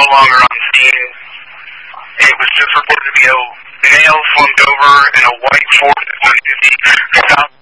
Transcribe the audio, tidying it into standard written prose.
longer on scene. It was just reported to be a male slumped over in a white Ford F-150 south